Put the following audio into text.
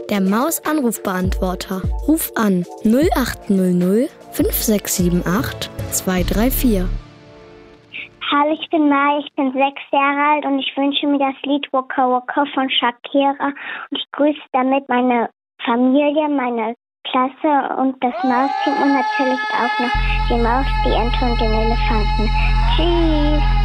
Der Maus-Anrufbeantworter. Ruf an 0800 5678 234. Hallo, ich bin Maya, ich bin 6 Jahre alt und ich wünsche mir das Lied Waka Waka von Shakira. Und ich grüße damit meine Familie, meine Klasse und das Mausteam und natürlich auch noch die Maus, die Ente und den Elefanten. Tschüss!